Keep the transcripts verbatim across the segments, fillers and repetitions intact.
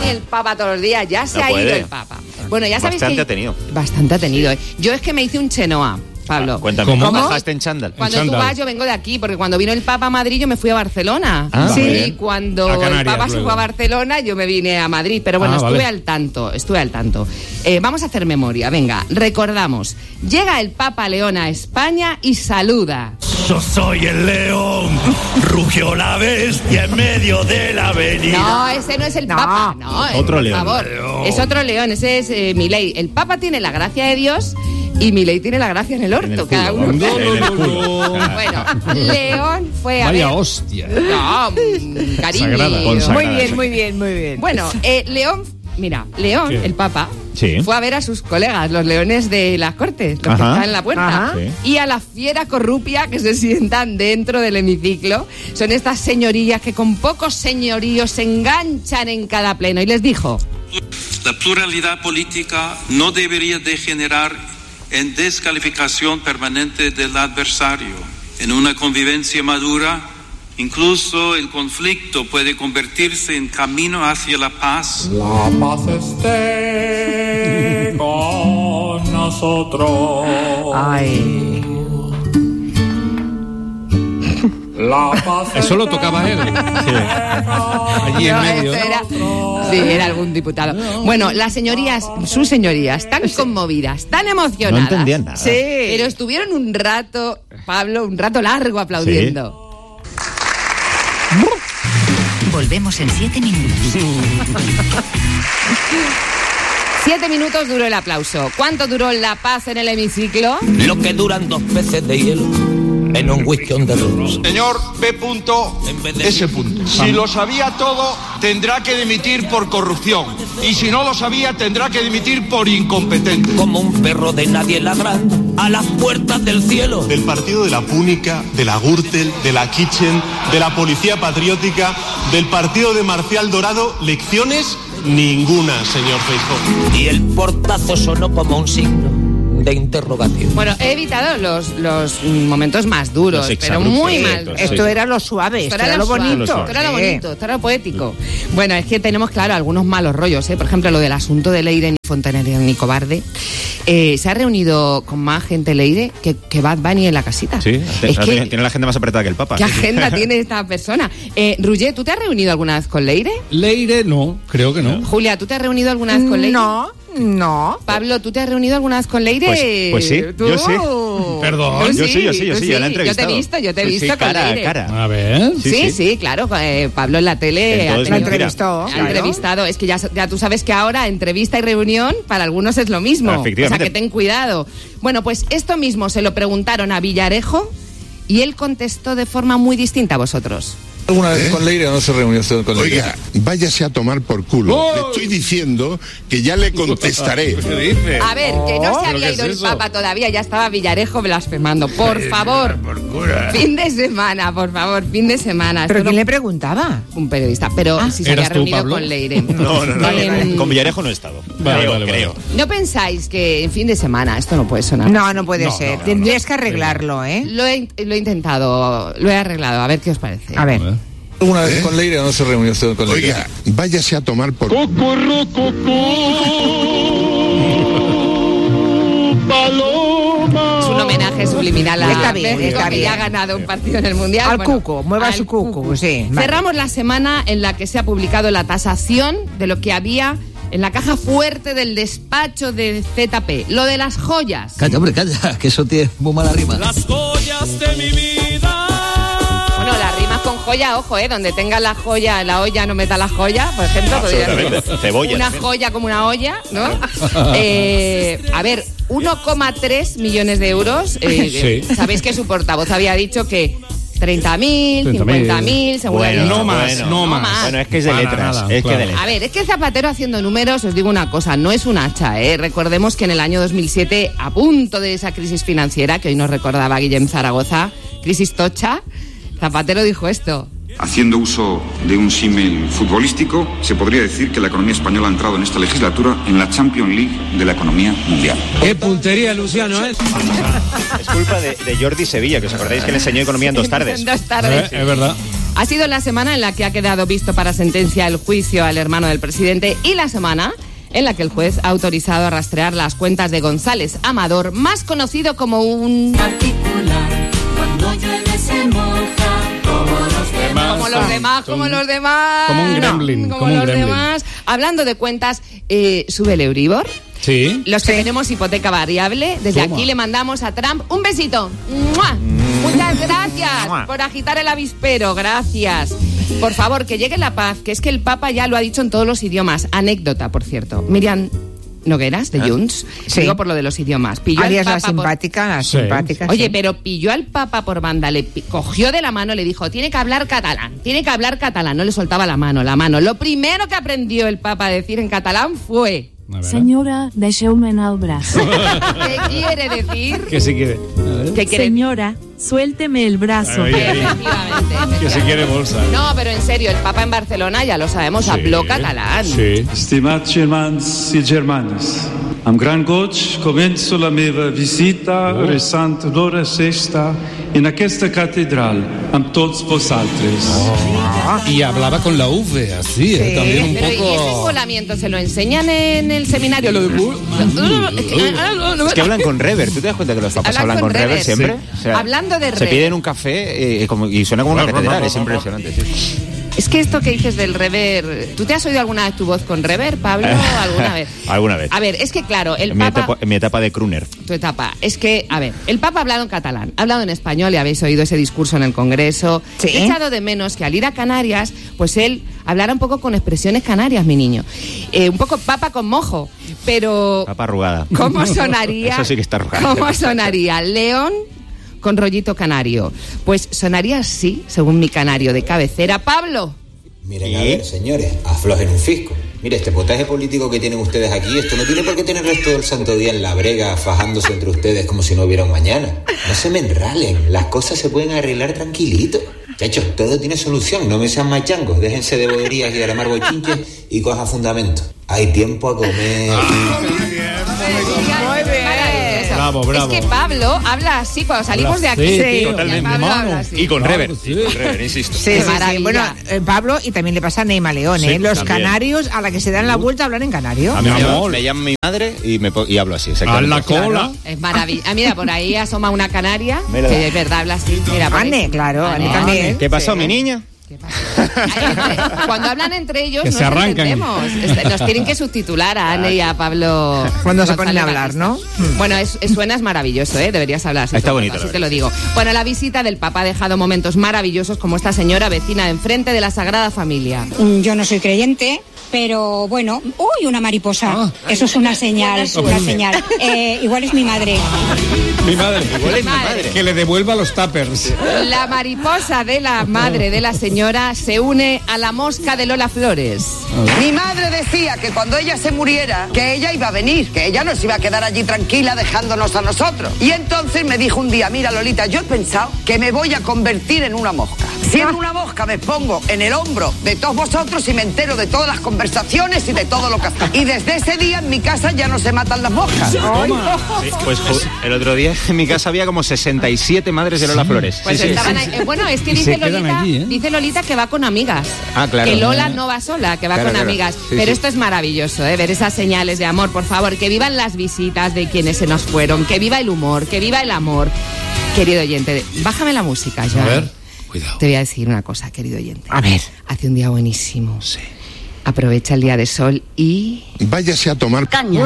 ni el Papa todos los días, ya se no ha puede. ido el Papa. Bueno, ya sabéis Bastante que... ha tenido. Bastante ha tenido. ¿eh? Yo es que me hice un chenoa, Pablo. Ah, cuéntame, ¿Cómo? ¿cómo bajaste en chándal? Cuando tú vas, yo vengo de aquí, porque cuando vino el Papa a Madrid, yo me fui a Barcelona. Ah, sí, vale. y cuando A el Canarias, Papa se luego. fue a Barcelona, yo me vine a Madrid. Pero bueno, Ah, estuve vale. al tanto, estuve al tanto. Eh, vamos a hacer memoria, venga, recordamos. Llega el Papa León a España y saluda. Yo soy el león, rugió la bestia en medio de la avenida. No, ese no es el No. Papa, no, eh, Otro por león. favor. León. Es otro león, ese es eh, Milei. El Papa tiene la gracia de Dios y Milei tiene la gracia en el orto, En el cada culo, uno. vamos. En el culo. Bueno, León fue a Vaya ver... hostia. No, mm, cariño. Sagrada. Consagrada. Muy bien, muy bien, muy bien. Bueno, eh, León, mira, León, ¿Qué? el Papa, Sí. fue a ver a sus colegas, los leones de las Cortes, los Ajá. que están en la puerta. Ajá. Sí. Y a la fiera corrupia que se sientan dentro del hemiciclo. Son estas señorías que con pocos señoríos se enganchan en cada pleno. Y les dijo... La pluralidad política no debería degenerar en descalificación permanente del adversario. En una convivencia madura, incluso el conflicto puede convertirse en camino hacia la paz. La paz esté con nosotros. Ay. La paz Eso lo esté tocaba él. Allí en No, medio. esto era, sí, era algún diputado. Bueno, las señorías, sus señorías, tan conmovidas, tan emocionadas. No entendían nada. Sí. Pero estuvieron un rato, Pablo, un rato largo aplaudiendo. Volvemos en siete minutos. Siete minutos duró el aplauso. ¿Cuánto duró la paz en el hemiciclo? Lo que duran dos peces de hielo en un whisky on the rocks. Señor P. S. Si lo sabía todo, tendrá que dimitir por corrupción. Y si no lo sabía, tendrá que dimitir por incompetente. Como un perro de nadie ladrando a las puertas del cielo. Del partido de la Púnica, de la Gürtel, de la Kitchen, de la Policía Patriótica, del partido de Marcial Dorado, lecciones ninguna, señor Feijóo. Y el portazo sonó como un signo de interrogación. Bueno, he evitado los, los momentos más duros, Los pero exabruptos. muy Sí, mal. sí. Esto era lo suave, esto, era lo suave, bonito. Esto era lo Sí. bonito, esto era lo poético. Bueno, es que tenemos, claro, algunos malos rollos, ¿eh? Por ejemplo, lo del asunto de Leire, ni Fontanero ni Cobarde. Eh, se ha reunido con más gente Leire que, que Bad Bunny en la casita. Sí, te- es que, tiene, tiene la agenda más apretada que el Papa. ¿qué Sí, sí. agenda tiene esta persona? Eh, Roger, ¿tú te has reunido alguna vez con Leire? Leire, no, creo que no. Julia, ¿tú te has reunido alguna vez con Leire? No, no. Pablo, ¿tú te has reunido alguna vez con Leire? Pues- pues sí, ¿Tú? yo sí. Perdón. Tú Yo sí, yo sí, yo tú sí, yo la he Yo te he entrevistado. visto, yo te he Sí, visto sí, con cara a Leire. cara. A ver. Sí, Sí, sí, sí. claro. eh, Pablo en la tele ha Entonces, La tenido- entrevistó. ha claro. entrevistado. Es que ya, ya tú sabes que ahora entrevista y reunión para algunos es lo mismo. O sea Efectivamente. que ten cuidado. Bueno, pues esto mismo se lo preguntaron a Villarejo y él contestó de forma muy distinta a vosotros. ¿Alguna vez con Leire o no se reunió usted con Leire? Oiga, váyase a tomar por culo. Le estoy diciendo que ya le contestaré. ¿Qué dice? A ver, que no se ¿pero había qué ido es el eso? Papa todavía, ya estaba Villarejo blasfemando. Por favor, fin de semana, por favor, fin de semana. ¿Pero Esto quién no- le preguntaba? Un periodista, pero si se había ¿Eras tú, reunido Pablo? con Leire. No, no, no. Em, Con Villarejo no he estado. Vale, creo, vale, vale. creo. ¿No pensáis que en fin de semana esto no puede sonar? No, no puede No, ser. no, no, Tendrías que arreglarlo, ¿eh? Lo he, lo he intentado, lo he arreglado, a ver qué os parece. A ver. ¿Alguna vez con Leire o no se reunió usted con Leire? Oiga, váyase a tomar por Es un homenaje subliminal a Está bien, México, está que bien. ya ha ganado un partido en el Mundial. Al Bueno, cuco, mueva al su cuco, sí. vale. Cerramos la semana en la que se ha publicado la tasación de lo que había en la caja fuerte del despacho de Z P, lo de las joyas. Calla, hombre, calla, que eso tiene muy mala rima. Las joyas de mi vida. Bueno, las rimas con joya, ojo, ¿eh? Donde tenga la joya, la olla no meta la joya, por ejemplo. podría ser Absolutamente. Cebolla Una también. joya como una olla, ¿no? Eh, a ver, uno coma tres millones de euros. Eh, Sí. Sabéis que su portavoz había dicho que treinta mil, cincuenta mil, según Bueno, ha dicho. no más, bueno. no más. Bueno, es que es de Para letras. nada, es claro. que de letras. A ver, es que Zapatero haciendo números, os digo una cosa, no es un hacha, ¿eh? Recordemos que en el año dos mil siete, a punto de esa crisis financiera, que hoy nos recordaba Guillem Zaragoza, crisis tocha, Zapatero dijo esto. Haciendo uso de un símil futbolístico, se podría decir que la economía española ha entrado en esta legislatura en la Champions League de la economía mundial. ¡Qué puntería, Luciano, eh! Es culpa de, de Jordi Sevilla, que os acordáis que le enseñó economía en dos tardes. En dos tardes. Eh, es verdad. Ha sido la semana en la que ha quedado visto para sentencia el juicio al hermano del presidente y la semana en la que el juez ha autorizado a rastrear las cuentas de González Amador, más conocido como un... particular, cuando llueve se moja, como los demás. Como los demás, como los demás. Como un gremlin. Como, como un los gremlin. demás. Hablando de cuentas, eh, sube el Euribor. Sí. Los que sí. tenemos hipoteca variable, desde Toma. aquí le mandamos a Trump un besito. ¡Mua! Mm. Muchas gracias ¡Mua! por agitar el avispero, gracias. Por favor, que llegue la paz, que es que el Papa ya lo ha dicho en todos los idiomas. Anécdota, por cierto. Miriam Nogueras, de Junts, sí. digo por lo de los idiomas. Pilló Alias al la Papa simpática, por... la Sí. simpática. Oye, sí. pero pilló al Papa por banda, le pi- cogió de la mano, le dijo, tiene que hablar catalán, tiene que hablar catalán. No le soltaba la mano, la mano. Lo primero que aprendió el Papa a decir en catalán fue... Señora, deixeu-me en el brazo. ¿Qué quiere decir? Que si quiere. ¿Qué quiere? Señora, suélteme el brazo. Ay, ay, ay. Efectivamente, efectivamente. Que si quiere bolsa. No, pero en serio, el Papa en Barcelona, ya lo sabemos, Sí, habló catalán. Sí. Estimats germans i germanes, amb gran goig començo la meva visita Oh. resant l'hora sexta en aquesta catedral amb tots vosaltres. Oh. Y hablaba con la V, así, ¿eh? Sí. También un Pero ¿y ese poco... volamiento se lo enseñan en el seminario? Lo de... Es que hablan con rever. ¿Tú te das cuenta que los papas Hablan hablan con con rever rever, siempre? sí. O sea, Hablando de Se rever. piden un café eh, como, y suena como una catedral. Es impresionante, sí. Es que esto que dices del rever... ¿Tú te has oído alguna vez tu voz con rever, Pablo? ¿Alguna vez? Alguna vez. A ver, es que claro, el En mi, Papa... etapa, en mi etapa de crooner. Tu etapa. Es que, a ver, el Papa ha hablado en catalán, ha hablado en español y habéis oído ese discurso en el Congreso. Sí. He echado de menos que al ir a Canarias, pues él hablara un poco con expresiones canarias, mi niño. Eh, un poco Papa con mojo, pero... Papa arrugada. ¿Cómo sonaría? Eso sí que está arrugada. ¿Cómo sonaría León con rollito canario? Pues sonaría así, según mi canario de cabecera. Pablo. Miren, a ver, señores, aflojen un fisco. Mire, este potaje político que tienen ustedes aquí, esto no tiene por qué tenerlo todo el santo día en la brega, fajándose entre ustedes como si no hubiera un mañana. No se me enralen, las cosas se pueden arreglar tranquilito. Chacho, todo tiene solución, no me sean machangos, déjense de boberías y de armar bochinches y coja fundamento. Hay tiempo a comer. Muy bien. Bravo, bravo. Es que Pablo habla así cuando salimos de aquí. Sí, Sí, totalmente. Pablo Mano. habla así. Y con Claro, rever. sí. Y con rever, insisto. Sí, Qué sí, sí. maravilla. Bueno, eh, Pablo, y también le pasa a Neima León, ¿eh? Sí, Los también. canarios a la que se dan la vuelta a hablar en canario. A mí me Mi llama, amor. me llama mi madre y, me, po- y hablo así. A exactamente. la cola. Es maravilloso. Ah, mira, por ahí asoma una canaria, Mira. que es verdad, habla así. Mira, por ahí. Ane, claro, Ane Ane. también. ¿Qué pasó, Sí. mi niña? ¿Qué pasa? Ay, entre- Cuando hablan entre ellos, Que no se nos arrancan. entendemos. Este, Nos tienen que subtitular a Ane y a Pablo. Cuando se González ponen a hablar, Batista. ¿no? Bueno, es, es- suena es maravilloso, ¿eh? Deberías hablar así. Está todo, bonito, así la te lo digo. Bueno, la visita del Papa ha dejado momentos maravillosos como esta señora vecina de enfrente de la Sagrada Familia. Yo no soy creyente, pero bueno, uy, una mariposa. Ah. Eso es una señal, una señal. Eh, igual es mi madre. Mi madre. Igual es mi Madre. madre. Que le devuelva los tuppers. La mariposa de la madre de la señora se une a la mosca de Lola Flores. Mi madre decía que cuando ella se muriera, que ella iba a venir, que ella no se iba a quedar allí tranquila dejándonos a nosotros. Y entonces me dijo un día, mira Lolita, yo he pensado que me voy a convertir en una mosca. Siendo una mosca me pongo en el hombro de todos vosotros y me entero de todas las conversaciones y de todo lo que hacéis. Y desde ese día en mi casa ya no se matan las moscas. Sí, pues ju- el otro día en mi casa había como sesenta y siete madres de Lola Flores. Pues Sí, sí, estaban sí, ahí. sí. Eh, Bueno, es que Y dice se quedan Lolita, allí, ¿eh? dice Lolita que va con amigas. Ah, claro. Que Lola no va sola, que va Claro, con claro. amigas. Sí, Pero sí. esto es maravilloso, ¿eh? Ver esas señales de amor, por favor. Que vivan las visitas de quienes se nos fueron. Que viva el humor, que viva el amor. Querido oyente, bájame la música ya. A ver, cuidado. Te voy a decir una cosa, querido oyente. A ver. Hace un día buenísimo. Sí. Aprovecha el día de sol y... Váyase a tomar caña.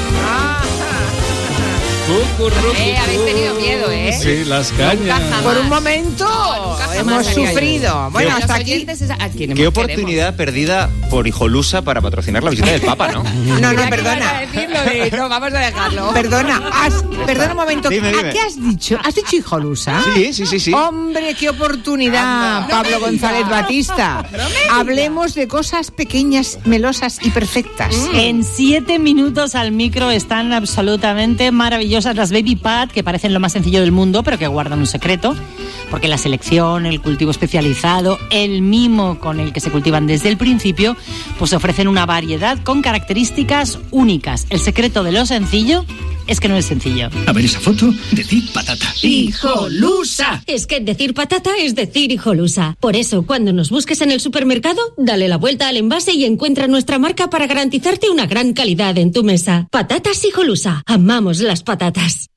Eh, habéis tenido miedo, ¿eh? Sí, las Nunca cañas. jamás. Por un momento Nunca jamás hemos haría yo. sufrido. Bueno, Los hasta aquí. oyentes es a quienes Qué más oportunidad perdida por Hijolusa para patrocinar la visita del Papa, ¿no? No, no, queremos. perdona. Decirlo de- no, vamos a dejarlo. Perdona, has- perdona un momento. Dime, dime. ¿A qué has dicho? ¿Has dicho hijolusa? Sí, sí, sí, sí. Hombre, qué oportunidad, Anda. Pablo No me González digas. Batista. No me digas. Hablemos de cosas pequeñas, melosas y perfectas. En siete minutos al micro están absolutamente maravillosas las Baby Pat, que parecen lo más sencillo del mundo, pero que guardan un secreto, porque la selección, el cultivo especializado, el mimo con el que se cultivan desde el principio, pues ofrecen una variedad con características únicas. El secreto de lo sencillo es que no es sencillo. A ver esa foto, decir patata. ¡Hijolusa! Es que decir patata es decir hijolusa. Por eso, cuando nos busques en el supermercado, dale la vuelta al envase y encuentra nuestra marca para garantizarte una gran calidad en tu mesa. Patatas Hijolusa. Amamos las patatas.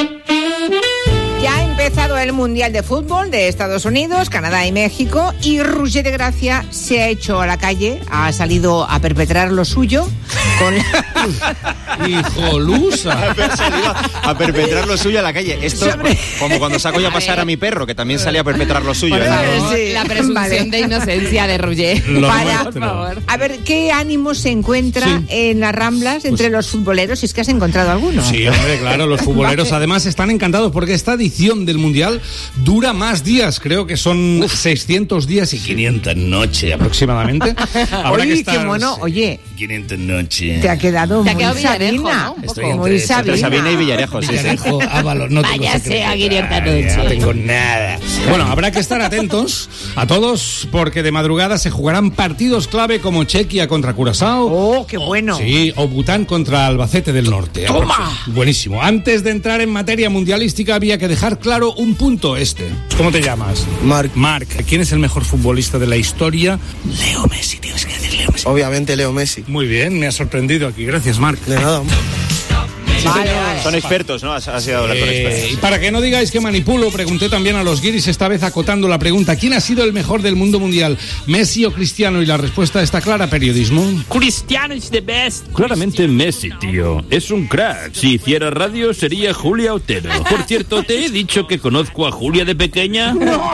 Ya ha empezado el Mundial de Fútbol de Estados Unidos, Canadá y México, y Roger de Gracia se ha hecho a la calle, ha salido a perpetrar lo suyo con la... Hijolusa. Ha salido a perpetrar lo suyo a la calle. Esto Sobre... como cuando saco yo a pasar a mi perro, que también salía a perpetrar lo suyo. Por ¿eh? favor, Sí. la presunción Vale. de inocencia de Roger. Para, por favor. A ver, ¿qué ánimo se encuentra Sí. en las Ramblas entre los futboleros? Si es que has encontrado alguno. Sí, hombre, claro, los futboleros además están encantados porque esta edición del Mundial dura más días, creo que son seiscientos días y quinientas noches aproximadamente. Habrá que Oye, estar- qué mono. Oye, quinientas noches. te ha quedado Te ha muy quedado Villarejo, Sabina. ¿no? Un Estoy poco. entre Muy esa- Sabina. Entre Sabina y Villarejo, sí, sí. Villarejo, Ábalos, no tengo Váyase secreto. a quinientas Ay, noches. No tengo nada. Bueno, habrá que estar atentos a todos porque de madrugada se jugarán partidos clave como Chequia contra Curazao. Oh, qué bueno. Sí, o Bután contra Albacete del Norte. ¡Toma! Buenísimo. Antes de entrar en materia mundialística había que dejar claro un punto este. ¿Cómo te llamas? Marc. Marc. ¿Quién es el mejor futbolista de la historia? Leo Messi, tienes que decir Leo Messi. Obviamente Leo Messi. Muy bien, me ha sorprendido aquí. Gracias, Marc. De nada. Vale, vale. Son expertos, ¿no? Has, has ido a hablar con Eh, y expertos. para que no digáis que manipulo, pregunté también a los guiris, esta vez acotando la pregunta: ¿quién ha sido el mejor del mundo mundial? ¿Messi o Cristiano? Y la respuesta está clara, periodismo. Cristiano is the best. Claramente Messi, tío. Es un crack. Si hiciera radio sería Julia Otero. Por cierto, ¿te he dicho que conozco a Julia de pequeña?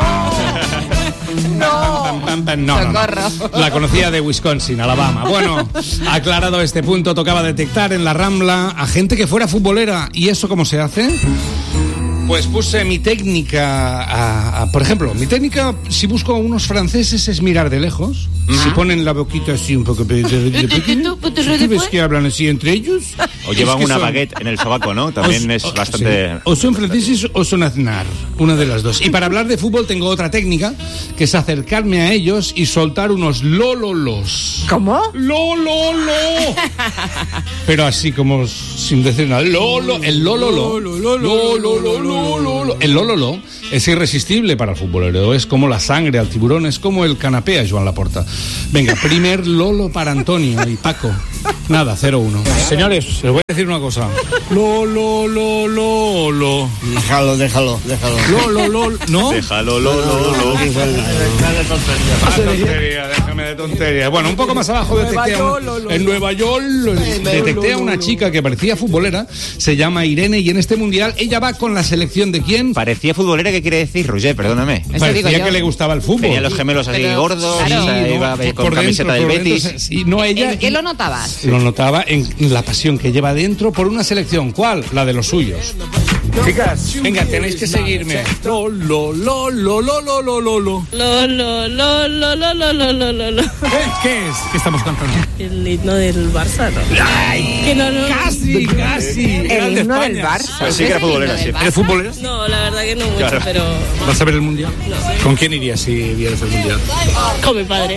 No. Pam, pam, no, no, no. Socorro. La conocía de Wisconsin, Alabama. Bueno, aclarado este punto, tocaba detectar en la Rambla a gente que fuera futbolera. ¿Y eso cómo se hace? Pues puse mi técnica, a, a- por ejemplo, mi técnica, si busco a unos franceses, es mirar de lejos. Si ponen la boquita así un poco de, de, de pequeña, ¿tú ves que hablan así entre ellos? O Es llevan que una son- baguette en el sobaco, ¿no? También o- es o- bastante... sí. O son franceses o son aznar, una de las dos. Y para hablar de fútbol tengo otra técnica, que es acercarme a ellos y soltar unos lololos. ¿Cómo? ¡Lololo! Pero así como sin decir nada. Lolo, el lololo. Lololo. El lololo es irresistible para el futbolero, es como la sangre al tiburón, es como el canapé a Joan Laporta. Venga, primer lolo para Antonio y Paco. Nada, cero uno. Señores, les voy a decir una cosa. Lolo, lolo, lolo. Déjalo, déjalo, déjalo. Lolo, lolo. ¿No? Déjalo, lo, lo, lo. Ah, tontería, déjame de tontería. Bueno, un poco más abajo detecté a un- en Nueva York detecté a una chica que parecía futbolera, se llama Irene, y en este mundial ella va con la selección de quién? Parecía futbolera, ¿qué quiere decir, Roger? Perdóname. Eso digo Parecía yo. que le gustaba el fútbol. Tenía los gemelos así Pero, gordos, claro. o sea, Sí, iba no, con por camiseta dentro, del por Betis. dentro, sí, no, ella ¿En qué lo notabas? lo notaba en la pasión que lleva dentro por una selección. ¿Cuál? La de los suyos. Chicas, venga, tenéis que seguirme. Lo, lo, lo, lo, lo, lo, lo, lo, lo. Lo, lo, lo, lo, lo, lo, lo, lo, lo, lo. ¿Qué es? ¿Qué estamos cantando? El himno del Barça, ¿no? ¡Ay! Que no, no. Casi, casi. Era El de himno del España. Barça. Pues sí que era futbolera, sí. ¿Eres futbolera? No, la verdad que no mucho, Claro. pero ¿Vas a ver el mundial? ¿Con quién irías si vieras el mundial? con mi padre.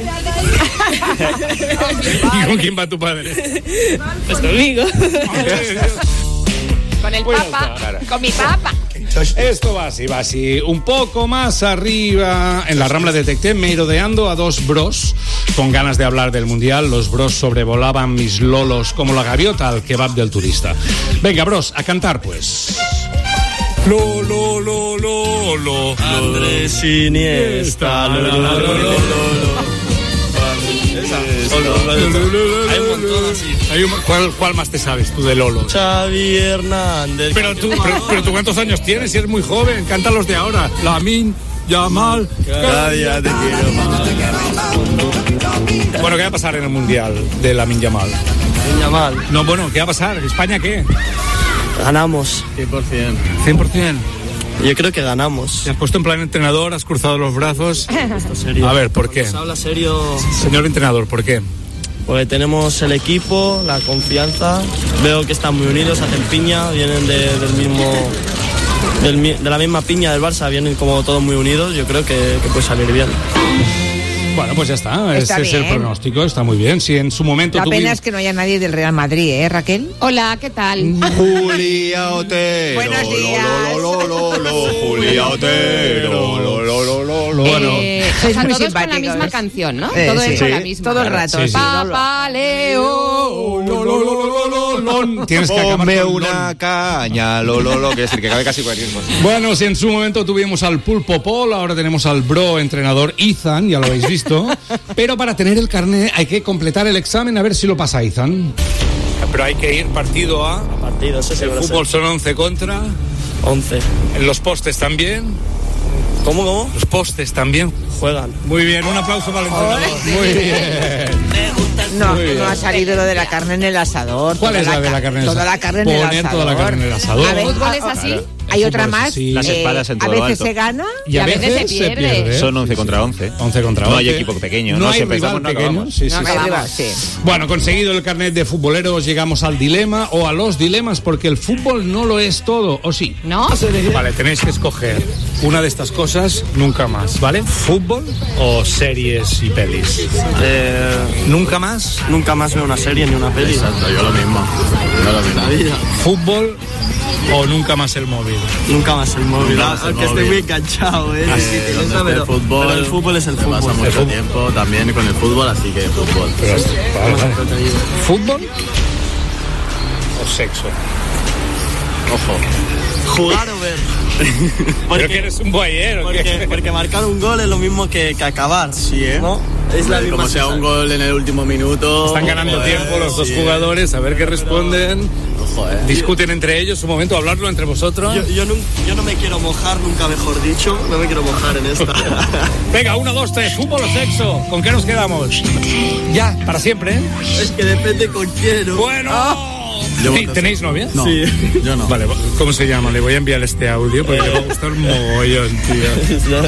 ¿Y con quién va tu padre? Pues conmigo. Con el Pues ya papa, está, claro. con mi papa. Esto va así, va así. Un poco más arriba, en la Rambla detecté merodeando a dos bros con ganas de hablar del mundial. Los bros sobrevolaban mis lolos como la gaviota al kebab del turista. Venga, bros, a cantar pues. Lo, lo, lo, lo, lo. Andrés Iniesta. Lo, lo, lo, lo, lo, lo. Hay un montón así. Hay un- ¿Cuál, ¿Cuál más te sabes tú de Lolo? Xavi Hernández. Pero tú, pero, pero tú ¿cuántos años tienes? Si eres muy joven, canta los de ahora. Lamin, Yamal. Cada día te quiero más. Bueno, ¿qué va a pasar en el mundial de Lamin Yamal? Yamal. No, bueno, ¿qué va a pasar? ¿España qué? Ganamos. cien por ciento. cien por ciento. Yo creo que ganamos. ¿Te has puesto en plan entrenador? ¿Has cruzado los brazos? Serio. A ver, ¿por qué? Se habla serio. Señor entrenador, ¿por qué? Porque tenemos el equipo, la confianza. Veo que están muy unidos, hacen piña, vienen de, del mismo, del mi- de la misma piña del Barça, vienen como todos muy unidos. Yo creo que, que puede salir bien. Bueno, pues ya está. Está Ese es el bien. pronóstico. Está muy bien. Si en su momento La pena tuvimos... es que no haya nadie del Real Madrid, ¿eh, Raquel? Hola, ¿qué tal? Julia Otero. Buenos días. Lo, lo, lo, lo, Julia Otero. Lo, lo, lo, lo, lo. Bueno, Eh, Sois o sea, muy todos con la simpáticos. misma canción, ¿no? Eh, todo sí. es con la Sí. misma. Todo el rato. Sí, sí. Papá Leo. Lo, lo, lo, lo, lo, lo. Tienes que acabar Ponme con una lon. caña. Lo, lo, lo. Que decir, que cabe casi cualquier cosa. Bueno, si en su momento tuvimos al Pulpo Paul, ahora tenemos al bro entrenador Ethan, ya lo habéis visto. Pero para tener el carnet hay que completar el examen, a ver si lo pasa Ethan. Pero hay que ir partido a... Partido, eso sí El me lo sé. fútbol son once contra. once. En los postes también. ¿Cómo, cómo? Los postes también. Juegan. Muy bien, un aplauso para el entrenador. Muy bien. No, Muy bien. no ha salido lo de la carne en el asador. ¿Cuál Toda es la de la ca- carne en el Toda asador? la carne en el Poner asador. toda la carne en el asador. A ver, ¿El fútbol es ah, así? claro. Hay El otra fútbol es más. así. Las espadas en a todo lo veces alto. se gana. Y a veces se pierde. Son once contra once. once contra once. No hay equipo pequeño. No, No, hay siempre rival estamos, no pequeño. acabamos. Sí, sí, No, sí. me arriba, sí. Bueno, conseguido el carnet de futboleros, llegamos al dilema o a los dilemas, porque el fútbol no lo es todo, ¿o sí? ¿No? Vale, tenéis que escoger una de estas cosas nunca más, ¿vale? ¿Fútbol o series y pelis? Eh, ¿Nunca más? nunca más veo una serie ni una peli. Exacto, yo lo mismo. Yo lo mismo. La vida. ¿Fútbol o nunca más el móvil? Nunca más el móvil. Nunca más el Aunque móvil. estoy muy enganchado, ¿eh? Eh, Sí, donde esa, esté pero, el fútbol, pero el fútbol es el se fútbol. pasa El mucho fútbol. tiempo también con el fútbol, así que fútbol. Pero, vale, vale. Entretenido. ¿Fútbol o sexo? Ojo. Jugar o ver. Creo que eres un boyer, ¿o qué? Porque, porque marcar un gol es lo mismo que, que acabar. Sí, ¿eh? ¿No? Es la Hombre, misma como sea un sensación. gol en el último minuto. Están ganando joder, tiempo los dos sí, jugadores, a ver qué responden. Ojo, eh. Discuten entre ellos, un momento, hablarlo entre vosotros. Yo, yo, nun- yo no me quiero mojar, nunca mejor dicho. No me quiero mojar en esta. Venga, uno, dos, tres, fútbol o sexo. ¿Con qué nos quedamos? Ya, para siempre, ¿eh? Es que depende con quién. ¿no? Bueno. Yo Sí, voto ¿tenéis novia? No, Sí. yo no. Vale, ¿cómo se llama? Le voy a enviar este audio porque le va a gustar mogollón, tío.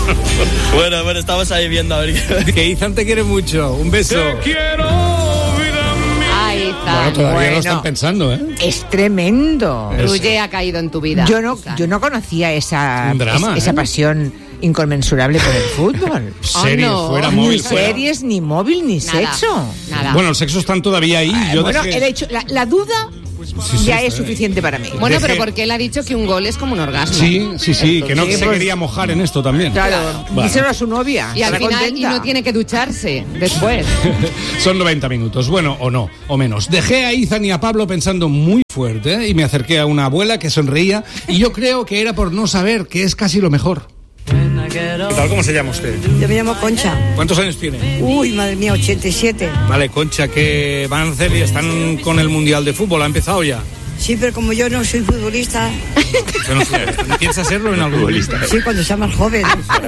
Bueno, bueno, estamos ahí viendo a ver qué. Que Ethan te quiere mucho. Un beso. Te quiero, vida mía. Ay, Bueno, Zan. todavía Bueno. lo están pensando, ¿eh? Es tremendo. Ruye ha caído en tu vida. Yo no, Zan. yo no conocía esa, Un drama, es- esa ¿eh? pasión inconmensurable por el fútbol. Series, no. fuera Ni móvil, fuera. series, ni móvil, ni Nada, sexo. Nada. Bueno, el sexo están todavía ahí. Yo Bueno, dejé- el hecho, la, la duda Sí, sí, ya sí. es suficiente para mí. Bueno, Dejé- pero porque él ha dicho que un gol es como un orgasmo. Sí, sí, sí, que no Sí, se pues- quería mojar en esto también. Claro, Vale. díselo a su novia. Y al estará final y contenta. no tiene que ducharse después. Son noventa minutos, bueno, o no, o menos. Dejé a Ethan y a Pablo pensando muy fuerte, ¿eh? Y me acerqué a una abuela que sonreía y yo creo que era por no saber que es casi lo mejor. ¿Qué tal? ¿Cómo se llama usted? Yo me llamo Concha. ¿Cuántos años tiene? Uy, madre mía, ochenta y siete. Vale, Concha, ¿qué van a hacer? ¿Están con el Mundial de Fútbol? ¿Ha empezado ya? Sí, pero como yo no soy futbolista, Usted no es futbolista. ¿No piensa serlo en algún momento? sí, cuando sea más joven.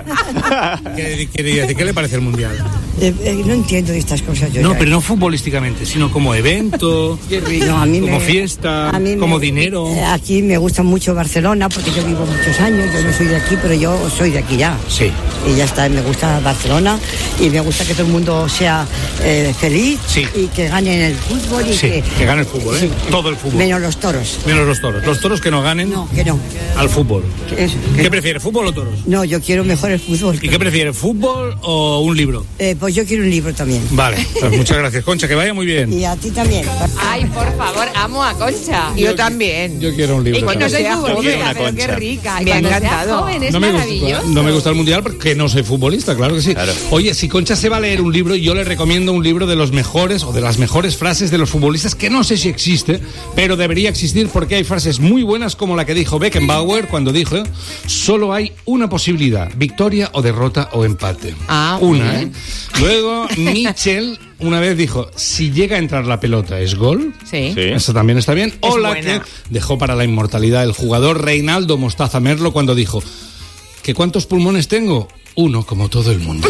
¿Qué, qué, ¿Qué le parece el Mundial? Eh, eh, no entiendo de estas cosas yo. No, ya. pero no futbolísticamente, sino como evento, No, a mí como me- fiesta, a mí me- como dinero. eh, Aquí me gusta mucho Barcelona porque yo vivo muchos años, yo no soy de aquí, pero yo soy de aquí ya. Sí. Y ya está, me gusta Barcelona y me gusta que todo el mundo sea eh, feliz Sí. y que gane en el fútbol y Sí, que, que gane el fútbol, ¿eh? sí. Todo el fútbol. Menos los toros. Menos los toros. Los toros que no ganen No, que no. al fútbol. Que eso, que- ¿Qué prefiere, fútbol o toros? No, yo quiero mejor el fútbol. ¿Y qué prefiere, fútbol o un libro? Eh, pues yo quiero un libro también. Vale, pues muchas gracias, Concha, que vaya muy bien. Y a ti también. Ay, por favor, amo a Concha. Yo también. Yo quiero un libro. Y cuando soy sea joven, futbolista, una pero qué Concha. rica. Y Me ha cuando sea encantado. joven es no me, maravilloso. gusta, no me gusta el mundial porque no soy futbolista, claro que sí. Claro. Oye, si Concha se va a leer un libro, yo le recomiendo un libro de los mejores o de las mejores frases de los futbolistas, que no sé si existe, pero debería existir porque hay frases muy buenas como la que dijo Beckenbauer cuando dijo: solo hay una posibilidad, victoria o derrota o empate. Ah, muy una, bien. ¿eh? Luego, Mitchell una vez dijo: si llega a entrar la pelota, ¿es gol? Sí. Sí. Eso también está bien. O Es la buena. que dejó para la inmortalidad el jugador Reinaldo Mostaza Merlo cuando dijo: ¿que cuántos pulmones tengo? Uno, como todo el mundo.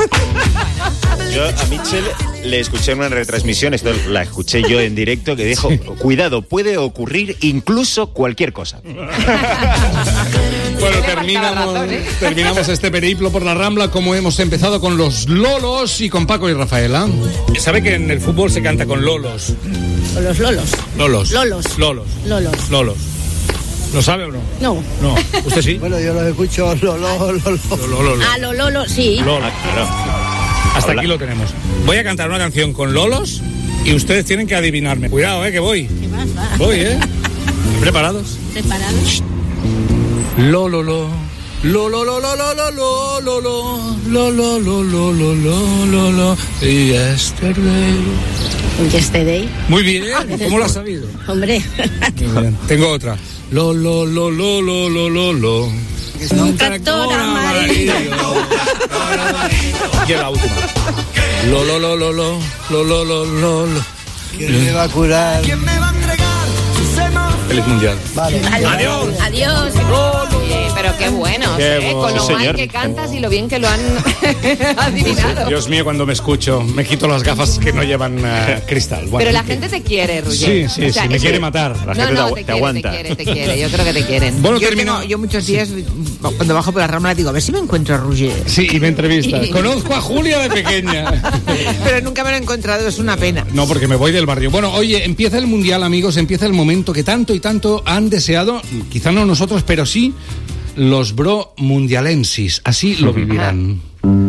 Yo a Mitchell le escuché en una retransmisión, esto la escuché yo en directo, que dijo: cuidado, puede ocurrir incluso cualquier cosa. Bueno, terminamos, terminamos este periplo por la Rambla como hemos empezado con los Lolos y con Paco y Rafaela. ¿Sabe que en el fútbol se canta con Lolos? Con los lolos. Lolos. Lolos. Lolos. Lolos. Lolos. ¿Lo sabe o no? No. No. ¿Usted sí? Bueno, yo los escucho. Lolo, lolo. Lolo, Lolo. Ah, los lolos, sí. Lola, Los Hasta aquí lo tenemos. Voy a cantar una canción con lolos y ustedes tienen que adivinarme. Cuidado, eh, que voy. ¿Qué pasa? Voy, eh. ¿Preparados? ¿Preparados? Lo, lo, lo. Lo, lo, lo, lo, lo, lo, lo, lo, lo, lo, lo, lo, lo, lo, lo, lo, lo, yesterday. Yesterday. Muy bien, ¿cómo lo has sabido? Hombre. Muy bien. Tengo otra. Lo, lo, lo, lo, lo, lo, lo, lo. Un tractor amarillo. Y la última. Lo, lo, lo, lo, lo, lo, lo, lo, lo, lo. ¿Quién me va a curar? ¿Quién me va a entregar? Feliz mundial. Vale. Adiós. Adiós. Oye, pero qué bueno, Qué ¿eh? bueno. Con lo Sí, mal señor. que cantas y lo bien que lo han adivinado. Dios mío, cuando me escucho, me quito las gafas que no llevan uh, cristal. Bueno, Pero la en fin. gente te quiere, Roger. Sí, sí, O sea, sí, me eso- quiere matar. La No, gente no, te, te, te quiere, aguanta. te quiere, te quiere. Yo creo que te quieren. Bueno, yo, termino. tengo- yo muchos días, cuando bajo por la Rambla, digo, a ver si me encuentro a Roger. Sí, y me entrevistas. Conozco a Julia de pequeña. Pero nunca me lo he encontrado, es una pena. No, porque me voy del barrio. Bueno, oye, empieza el Mundial, amigos, empieza el momento que tanto y tanto han deseado, quizá no nosotros, pero sí los bro mundialensis. Así lo vivirán.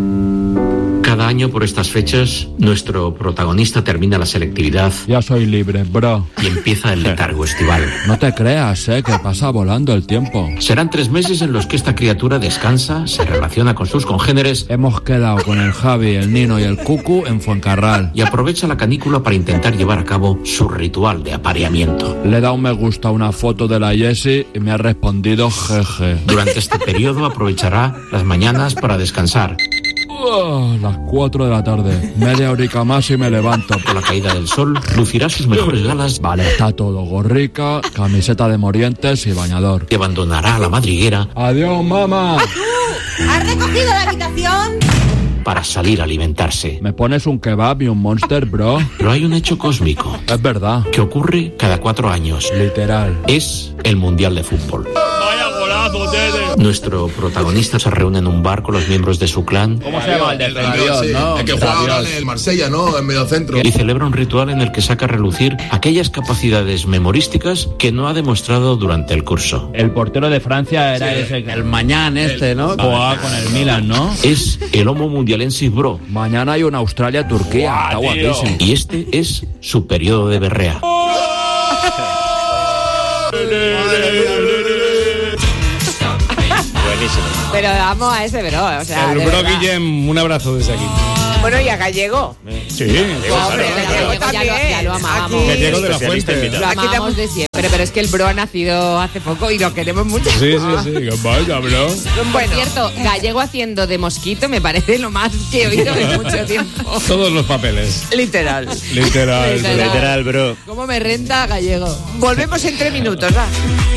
Cada año por estas fechas, nuestro protagonista termina la selectividad. Ya soy libre, bro. Y empieza el letargo estival. No te creas, eh, que pasa volando el tiempo. Serán tres meses en los que esta criatura descansa, se relaciona con sus congéneres. Hemos quedado con el Javi, el Nino y el Cucu en Fuencarral. Y aprovecha la canícula para intentar llevar a cabo su ritual de apareamiento. Le da un me gusta a una foto de la Jessie y me ha respondido jeje. Durante este periodo aprovechará las mañanas para descansar. Oh, las cuatro de la tarde. Media horica más y me levanto. Con la caída del sol, lucirá sus mejores galas. Vale, está todo. Gorrica, camiseta de Morientes y bañador. Y abandonará a la madriguera. Adiós, mamá. ¿Has recogido la habitación? Para salir a alimentarse. ¿Me pones un kebab y un Monster, bro? Pero hay un hecho cósmico. Es verdad. Que ocurre cada cuatro años. Literal. Es el Mundial de Fútbol. Vaya golazo, Tede. Nuestro protagonista se reúne en un bar con los miembros de su clan. ¿Cómo se llama el defensor, no? El que juega ahora en el Marsella, ¿no? En medio centro. Y celebra un ritual en el que saca a relucir aquellas capacidades memorísticas que no ha demostrado durante el curso. El portero de Francia era Sí. ese, el Mañán este, ¿no? Jugaba con el Milan, ¿no? Es el Homo Mundialensis Bro. Mañana hay una Australia-Turquía. Está Guau, tío. guapísimo. Y este es su periodo de berrea. Buenísimo. Pero amo a ese bro, o sea, El de bro verdad. Guillem, un abrazo desde aquí. Bueno, y a Gallego. Sí, Hombre, Claro, Gallego ya, también. lo, ya lo amábamos. Aquí- Gallego de la Especialista Fuente. invitado. Lo Aquí amamos de siempre, pero es que el bro ha nacido hace poco y lo queremos mucho. Sí, sí, sí. Vaya, bro. Por Bueno. cierto, Gallego haciendo de mosquito me parece lo más que he oído en mucho tiempo. Todos los papeles. Literal. Literal. Literal. Literal, bro. ¿Cómo me renta Gallego? Volvemos en tres minutos, va.